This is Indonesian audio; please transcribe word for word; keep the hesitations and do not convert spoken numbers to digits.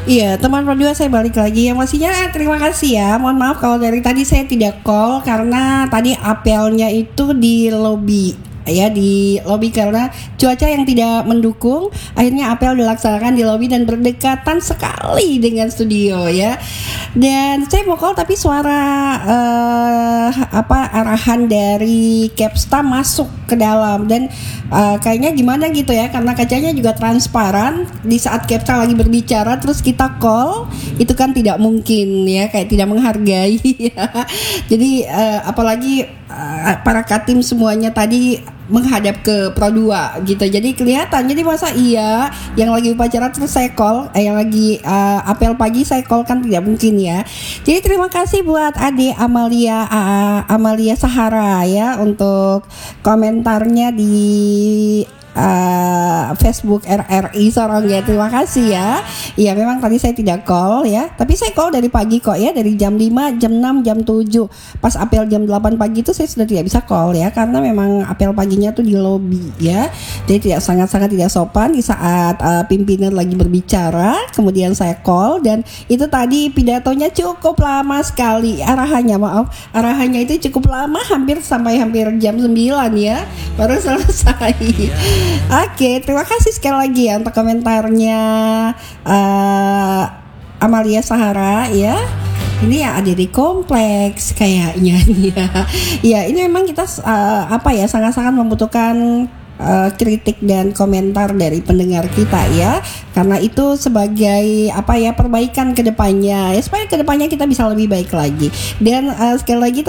Iya, teman berdua saya balik lagi. Yang pastinya terima kasih ya. Mohon maaf kalau dari tadi saya tidak call karena tadi apelnya itu di lobi. Ya di lobi karena cuaca yang tidak mendukung, akhirnya apel dilaksanakan di lobi dan berdekatan sekali dengan studio ya. Dan saya mau call tapi suara uh, apa arahan dari Capsta masuk ke dalam dan uh, kayaknya gimana gitu ya karena kacanya juga transparan. Di saat Capsta lagi berbicara terus kita call itu kan tidak mungkin ya, kayak tidak menghargai ya. Jadi uh, apalagi uh, para katim semuanya tadi menghadap ke Pro dua gitu. Jadi kelihatan. Jadi masa iya yang lagi upacara terus saya call, eh, yang lagi uh, apel pagi saya call kan tidak mungkin ya. Jadi terima kasih buat Ade Amalia uh, Amalia Sahara ya untuk komentarnya di Uh, Facebook R R I Sorong ya. Terima kasih ya. Iya memang tadi saya tidak call ya, tapi saya call dari pagi kok ya, dari jam lima, jam enam, jam tujuh. Pas apel jam delapan pagi itu saya sudah tidak bisa call ya, karena memang apel paginya tuh di lobi ya. Jadi tidak sangat-sangat tidak sopan di saat uh, pimpinan lagi berbicara kemudian saya call, dan itu tadi pidatonya cukup lama sekali. Arahannya maaf, arahannya itu cukup lama, hampir sampai hampir jam sembilan ya baru selesai. Oke, terima kasih sekali lagi ya untuk komentarnya uh, Amalia Sahara ya. Ini ya ada di kompleks kayaknya ya. Ya ini memang kita uh, apa ya sangat-sangat membutuhkan Uh, kritik dan komentar dari pendengar kita ya, karena itu sebagai apa ya perbaikan kedepannya ya, supaya kedepannya kita bisa lebih baik lagi. Dan uh, sekali lagi